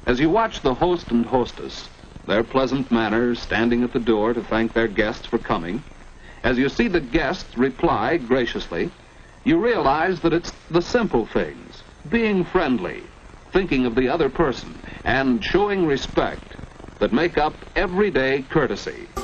As you watch the host and hostess, their pleasant manner standing at the door to thank their guests for coming, as you see the guests reply graciously, you realize that it's the simple things, being friendly, thinking of the other person, and showing respect that make up everyday courtesy.